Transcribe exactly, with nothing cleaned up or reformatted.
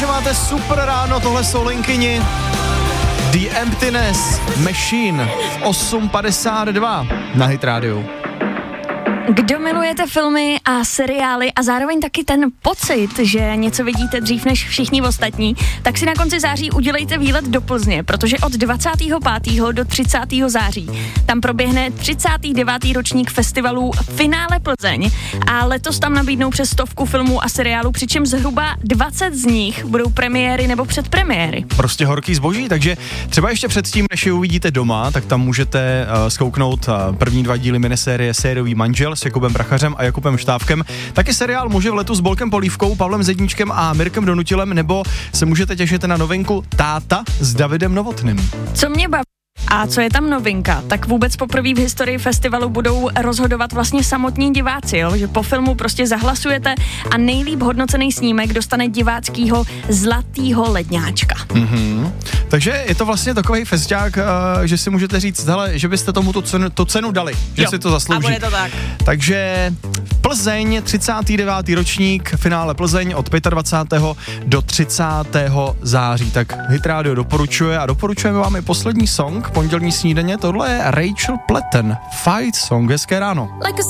že máte super ráno, tohle jsou Linkyni. The Emptiness Machine osm padesát dva na Hit Radio. Kdo milujete filmy a seriály a zároveň taky ten pocit, že něco vidíte dřív než všichni ostatní, tak si na konci září udělejte výlet do Plzně, protože od dvacátého pátého do třicátého září tam proběhne třicátý devátý ročník festivalu Finále Plzeň a letos tam nabídnou přes stovku filmů a seriálů, přičem zhruba dvacet z nich budou premiéry nebo předpremiéry. Prostě horký zboží, takže třeba ještě předtím, než je uvidíte doma, tak tam můžete uh, zkouknout uh, první dva díly minisérie Sériový manžel s Jakubem Prachařem a Jakubem Štávkem. Taky seriál Muži v letu s Bolkem Polívkou, Pavlem Zedníčkem a Mirkem Donutilem, nebo se můžete těšit na novinku Táta s Davidem Novotným. Co mě baví a co je tam novinka, tak vůbec poprvé v historii festivalu budou rozhodovat vlastně samotní diváci, jo? Že po filmu prostě zahlasujete a nejlíp hodnocený snímek dostane diváckýho zlatýho ledňáčka. Mm-hmm. Takže je to vlastně takový festiák, uh, že si můžete říct, hele, že byste tomu tu cenu, tu cenu dali, že jo, si to zaslouží. A bude to tak. Takže Plzeň, třicátý devátý ročník, Finále Plzeň od dvacátého pátého do třicátého září. Tak Hit Radio doporučuje a doporučujeme vám i poslední song, pondělní snídaně, tohle je Rachel Platten, Fight Song, hezké ráno.